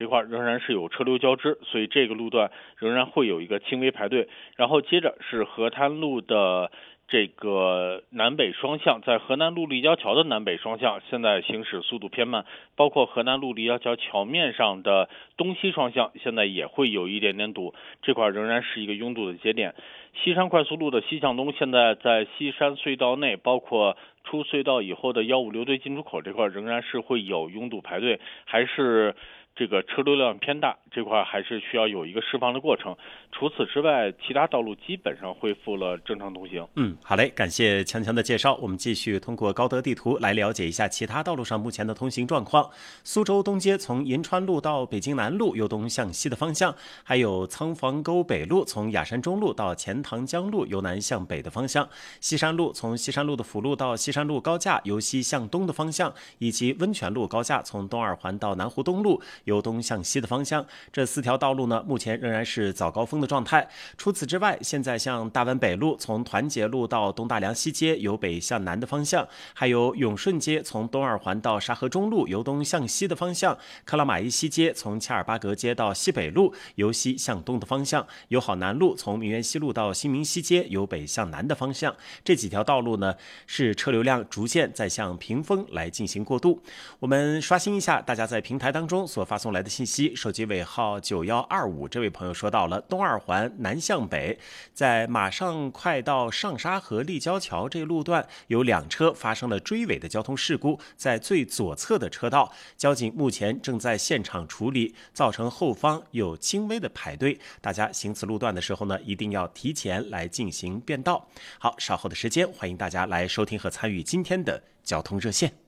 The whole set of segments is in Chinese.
这块仍然是有车流交织，所以这个路段仍然会有一个轻微排队。然后接着是河滩路的这个南北双向，在河南路立交桥的南北双向现在行驶速度偏慢，包括河南路立交桥桥面上的东西双向现在也会有一点点堵，这块仍然是一个拥堵的节点。西山快速路的西向东，现在在西山隧道内，包括出隧道以后的156队进出口这块仍然是会有拥堵排队，还是这个车流量偏大，这块还是需要有一个释放的过程。除此之外，其他道路基本上恢复了正常通行。 好嘞，感谢强强的介绍。我们继续通过高德地图来了解一下其他道路上目前的通行状况。苏州东街从银川路到北京南路由东向西的方向，还有仓房沟北路从雅山中路到钱塘江路由南向北的方向，西山路从西山路的辅路到西山路高架由西向东的方向，以及温泉路高架从东二环到南湖东路由东向西的方向。这4条道路呢，目前仍然是早高峰的状态。除此之外，现在像大湾北路从团结路到东大梁西街由北向南的方向，还有永顺街从东二环到沙河中路由东向西的方向，克拉玛依西街从恰尔巴格街到西北路由西向东的方向，友好南路从明园西路到新民西街由北向南的方向。这几条道路呢，是车流量逐渐在向屏风来进行过渡。我们刷新一下大家在平台当中所发送来的信息，手机尾号9125，这位朋友说到了东二环南向北，在马上快到上沙河立交桥这一路段有2车发生了追尾的交通事故，在最左侧的车道，交警目前正在现场处理，造成后方有轻微的排队，大家行此路段的时候呢，一定要提前来进行变道。好，稍后的时间欢迎大家来收听和参与今天的交通热线。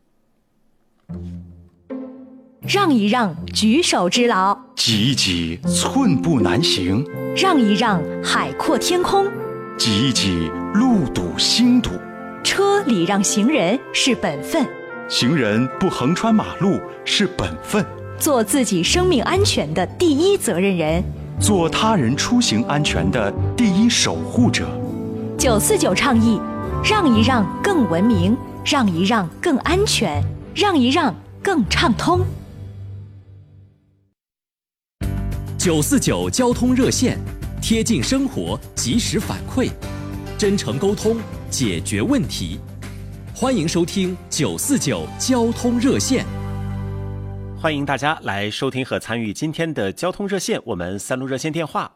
让一让，举手之劳； 挤一挤，寸步难行； 让一让，海阔天空； 挤一挤，路堵心堵。 车礼让行人是本分， 行人不横穿马路是本分。 做自己生命安全的第一责任人， 做他人出行安全的第一守护者。 949倡议，让一让更文明，让一让更安全，让一让更畅通。 949交通热线，贴近生活，及时反馈，真诚沟通，解决问题。欢迎收听949交通热线。 欢迎大家来收听和参与今天的交通热线。我们3路热线电话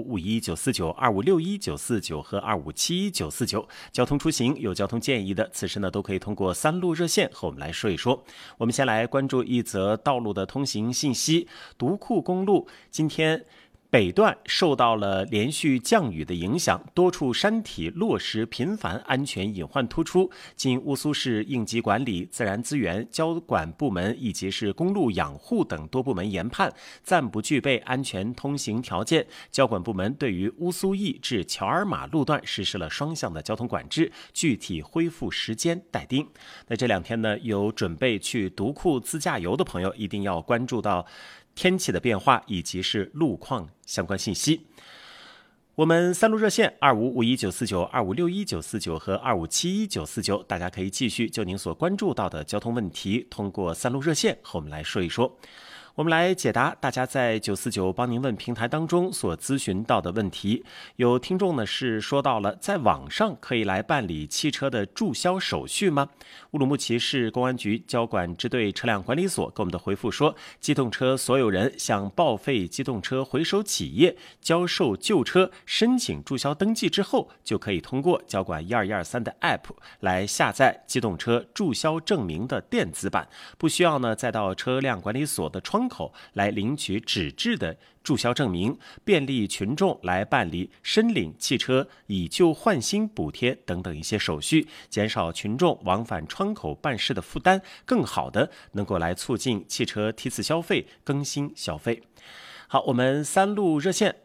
2551-949、2561-949和2571-949。交通出行有交通建议的，此时呢都可以通过3路热线和我们来说一说。我们先来关注一则道路的通行信息。独库公路今天北段受到了连续降雨的影响，多处山体落石频繁，安全隐患突出。经乌苏市应急管理、自然资源、交管部门以及是公路养护等多部门研判，暂不具备安全通行条件。交管部门对于乌苏驿至乔尔玛路段实施了双向的交通管制，具体恢复时间待定。那这2天呢，有准备去独库自驾游的朋友一定要关注到天气的变化以及是路况相关信息。我们3路热线2551-949、2561-949和2571-949，大家可以继续就您所关注到的交通问题，通过3路热线和我们来说一说。我们来解答大家在949帮您问平台当中所咨询到的问题。有听众呢是说到了，在网上可以来办理汽车的注销手续吗？乌鲁木齐市公安局交管支队车辆管理所给我们的回复说，机动车所有人向报废机动车回收企业交售旧车申请注销登记之后，就可以通过交管1213的 App 来下载机动车注销证明的电子版，不需要呢再到车辆管理所的窗口来领取纸质的注销证明，便利群众来办理申领汽车以旧换新补贴等等一些手续，减少群众往返窗口办事的负担，更好的能够来促进汽车梯次消费、更新消费。好，我们3路热线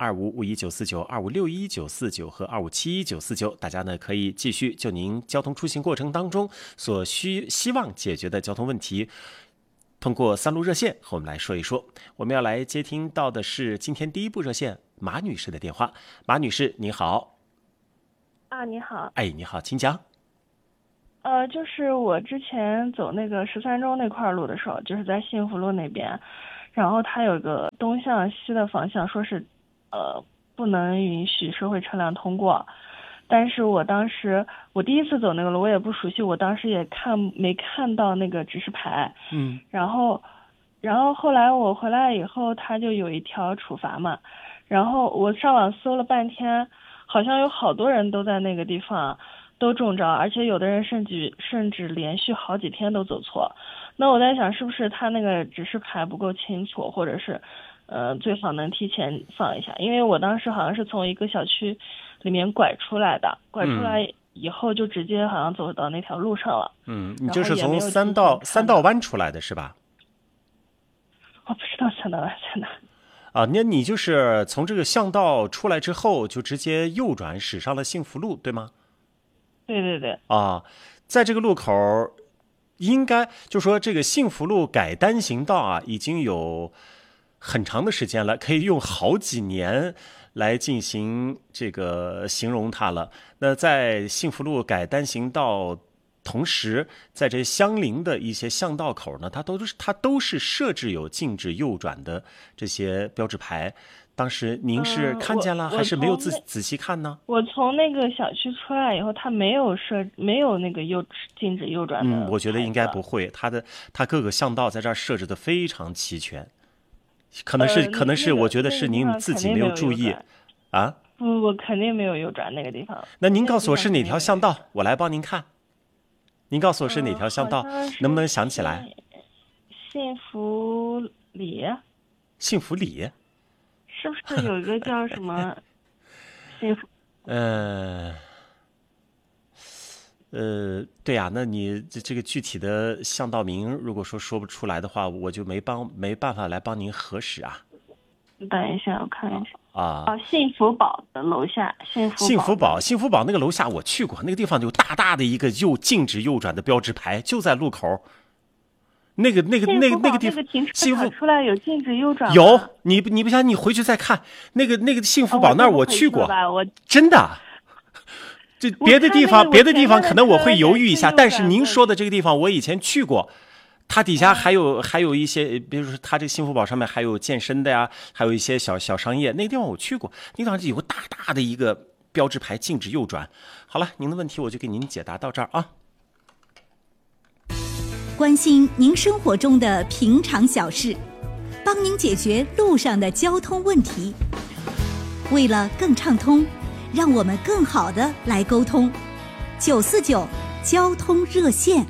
2551-949、2561-949和2571-949，大家呢可以继续就您交通出行过程当中所希望解决的交通问题，通过3路热线和我们来说一说。我们要来接听到的是今天第1部热线马女士的电话。马女士你好。 你好。 你好，请讲。 就是我之前走那个13中那块路的时候，就是在幸福路那边， 然后它有个东向西的方向，说是不能允许社会车辆通过。但是我当时我第一次走那个路，我也不熟悉，我当时也没看到那个指示牌。然后后来我回来以后，它就有一条处罚嘛。然后我上网搜了半天，好像有好多人都在那个地方都中招，而且有的人甚至连续好几天都走错。那我在想，是不是他那个指示牌不够清楚，或者是最好能提前放一下，因为我当时好像是从一个小区里面拐出来的，拐出来以后就直接好像走到那条路上了。 你就是从三道湾出来的是吧？ 我不知道三道湾在哪。 那你就是从这个巷道出来之后，就直接右转驶上了幸福路，对吗？ 对对对。 在这个路口，应该就说这个幸福路改单行道已经有很长的时间了，可以用好几年来进行这个形容它了。那在幸福路改单行道同时，在这相邻的一些巷道口呢，它都是设置有禁止右转的这些标志牌。当时您是看见了，还是没有仔细看呢？ 我从那个小区出来以后，它没有那个禁止右转的。 我觉得应该不会，它各个巷道在这儿设置的非常齐全。可能是我觉得是您自己没有注意啊。 不，我肯定没有右转那个地方。 那您告诉我是哪条巷道，我来帮您看。您告诉我是哪条巷道，能不能想起来？ 幸福里。 幸福里。 是不是有一个叫什么幸福？ 对呀，那你这个具体的巷道名，如果说不出来的话，我就没办法来帮您核实啊。 等一下，我看一下。幸福堡的楼下，幸福堡那个楼下我去过，那个地方有大大的一个禁止右转的标志牌，就在路口。那个地方， 停车场出来有禁止右转吗？ 有，你不相信，你回去再看那个幸福堡那儿，我去过，真的。这别的地方可能我会犹豫一下，但是您说的这个地方我以前去过，它底下还有一些，比如说它这个幸福堡上面还有健身的呀，还有一些小商业，那个地方我去过，那地方有个大大的一个标志牌禁止右转。好了，您的问题我就给您解答到这儿啊。 关心您生活中的平常小事，帮您解决路上的交通问题。为了更畅通，让我们更好的来沟通。949交通热线。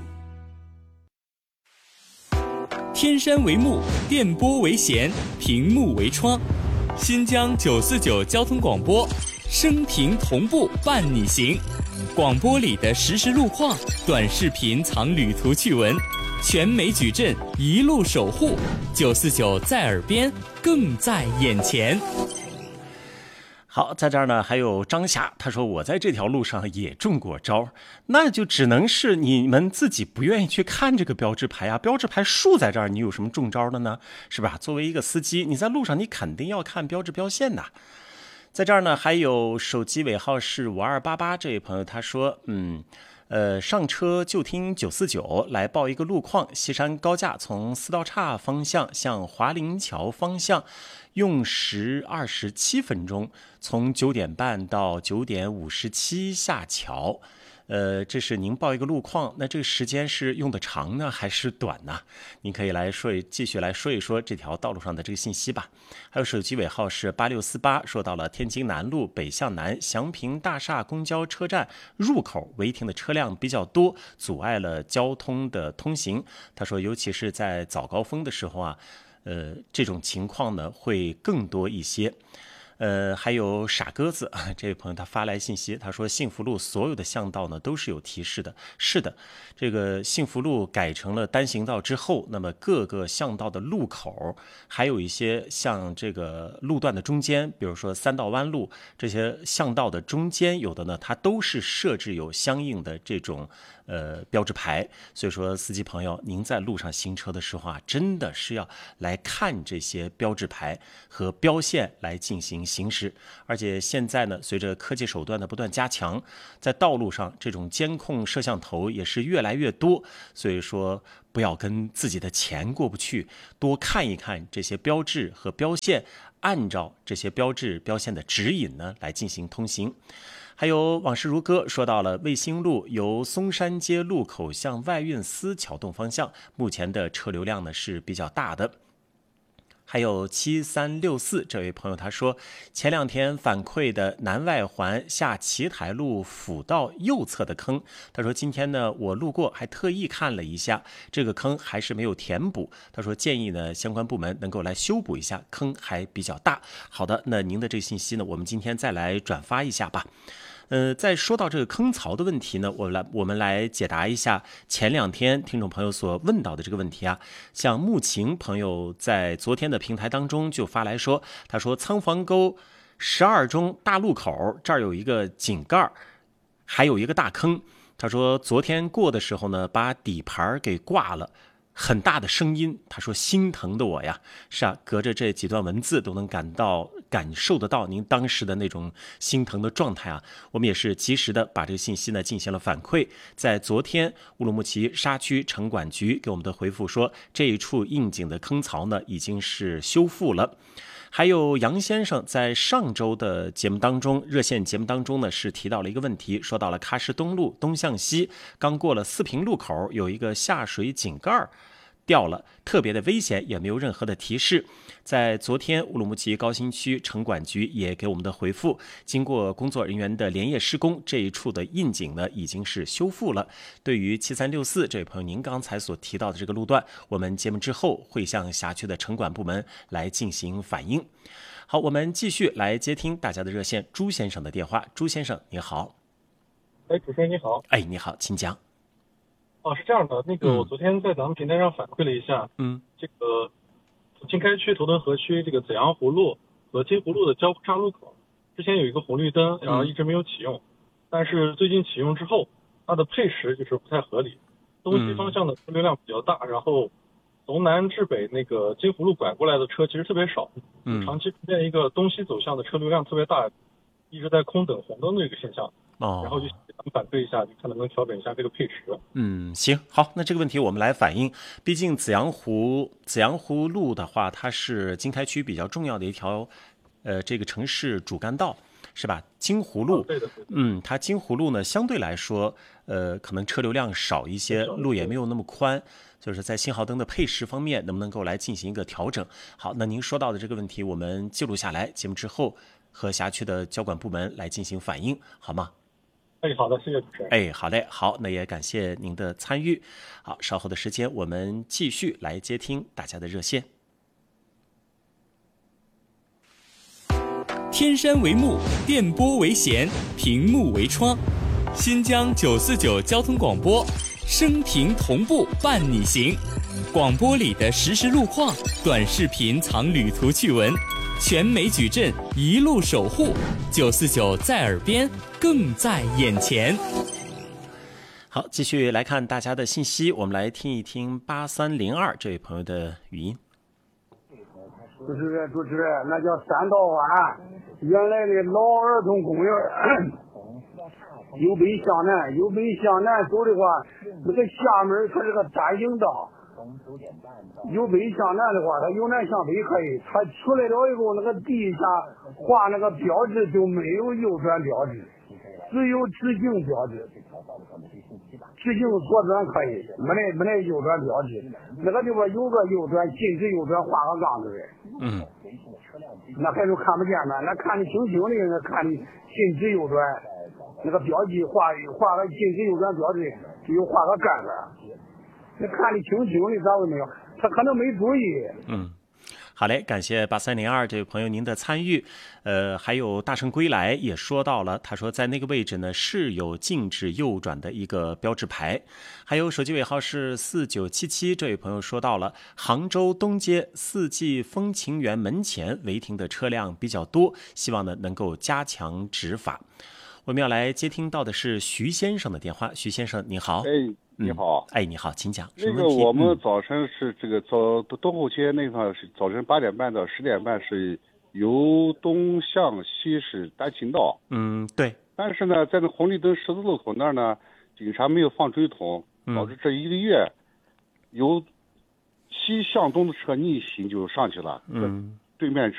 天山为幕，电波为弦，屏幕为窗。新疆949交通广播，声屏同步伴你行。广播里的实时路况，短视频藏旅途趣闻，全美矩阵一路守护。949在耳边，更在眼前。 好，在这儿呢还有张霞，他说我在这条路上也中过招，那就只能是你们自己不愿意去看这个标志牌啊，标志牌竖在这儿，你有什么中招的呢？是吧？作为一个司机，你在路上你肯定要看标志标线的。在这儿呢还有手机尾号是5288这位朋友，他说上车就听949来报一个路况，西山高架从四道岔方向向华林桥方向用时27分钟，从9点半到9点57下桥。这是您报一个路况，那这个时间是用的长呢还是短呢？您可以继续来说一说这条道路上的这个信息吧。还有手机尾号是8648，说到了天津南路北向南祥平大厦公交车站入口违停的车辆比较多，阻碍了交通的通行。他说尤其是在早高峰的时候这种情况呢会更多一些。还有傻鸽子这位朋友他发来信息，他说幸福路所有的巷道呢都是有提示的。是的，这个幸福路改成了单行道之后，那么各个巷道的路口，还有一些像这个路段的中间，比如说三道湾路这些巷道的中间，有的呢它都是设置有相应的这种标志牌。所以说司机朋友，您在路上行车的时候真的是要来看这些标志牌和标线来进行行驶。而且现在呢，随着科技手段的不断加强，在道路上这种监控摄像头也是越来越多，所以说不要跟自己的钱过不去，多看一看这些标志和标线，按照这些标志标线的指引呢来进行通行。还有往事如歌说到了卫星路由松山街路口向外运司桥洞方向，目前的车流量呢是比较大的。还有7364这位朋友他说，前2天反馈的南外环下奇台路辅道右侧的坑，他说今天呢我路过还特意看了一下，这个坑还是没有填补，他说建议呢相关部门能够来修补一下，坑还比较大。好的，那您的这个信息呢我们今天再来转发一下吧。再说到这个坑槽的问题呢，我们来解答一下前2天听众朋友所问到的这个问题啊。像木晴朋友在昨天的平台当中就发来说，他说仓房沟12中大路口这儿有一个井盖，还有一个大坑。他说昨天过的时候呢，把底盘给挂了。很大的声音，他说心疼的我呀，是啊，隔着这几段文字都能感受得到您当时的那种心疼的状态啊。我们也是及时的把这个信息呢进行了反馈，在昨天乌鲁木齐沙区城管局给我们的回复说，这一处应井的坑槽呢已经是修复了。还有杨先生在上周的节目当中，热线节目当中呢是提到了一个问题，说到了喀什东路东向西刚过了四平路口有一个下水井盖掉了，特别的危险，也没有任何的提示。在昨天乌鲁木齐高新区城管局也给我们的回复，经过工作人员的连夜施工，这一处的窨井呢已经是修复了。对于7364这位朋友您刚才所提到的这个路段，我们节目之后会向辖区的城管部门来进行反映。好，我们继续来接听大家的热线，朱先生的电话。朱先生你好。 主持人你好。 你好，请讲。 是这样的，我昨天在咱们平台上反馈了一下，这个经开区头墩河区这个紫阳湖路和金湖路的交叉路口，之前有一个红绿灯，然后一直没有启用，但是最近启用之后，它的配时就是不太合理，东西方向的车流量比较大，然后从南至北那个金湖路拐过来的车其实特别少，长期出现一个东西走向的车流量特别大，一直在空等红灯的一个现象。然后就给咱们反馈一下，就看能不能调整一下这个配时。 行，好，那这个问题我们来反映。毕竟紫阳湖路的话，它是经开区比较重要的一条，这个城市主干道，是吧？金湖路， 对的。 它金湖路呢，相对来说，可能车流量少一些，路也没有那么宽。就是在信号灯的配时方面，能不能够来进行一个调整？好，那您说到的这个问题，我们记录下来，节目之后和辖区的交管部门来进行反映，好吗？ 好的，谢谢主持人。 好嘞，好，那也感谢您的参与。好，稍后的时间我们继续来接听大家的热线。 天山为幕，电波为弦，屏幕为窗。新疆949交通广播，声屏同步伴你行。广播里的实时路况，短视频藏旅途趣闻，全美矩阵一路守护，949在耳边，更在眼前。 好，继续来看大家的信息，我们来听一听8302这位朋友的语音。 主持人，那叫三道湾，原来的老儿童公园，由北向南走的话，那个下面它是个单行道。由北向南的话，它由南向北可以，它出来了以后，那个地下画那个标志就没有右转标志，只有直行标志，直行左转可以，没那右转标志。那个地方有个右转，禁止右转，画个杠子的。那还是看不见呢，那看得清清的，那看的禁止右转，那个标记画个禁止右转标志，就画个杠子。那看得清清的，咋会没有？他可能没注意。 好嘞，感谢8302这位朋友您的参与。还有大圣归来也说到了，他说在那个位置呢是有禁止右转的一个标志牌。还有手机尾号是4977这位朋友说到了，杭州东街四季风情园门前违停的车辆比较多，希望呢能够加强执法。我们要来接听到的是徐先生的电话。徐先生你好。 你好。 你好，请讲。 我们早晨是这个东后街那块是早晨8点半到10点半是由东向西是单行道。 对。 但是呢，在那红绿灯十字路口那儿呢，警察没有放追桶，导致这1个月由西向东的车逆行就上去了。对面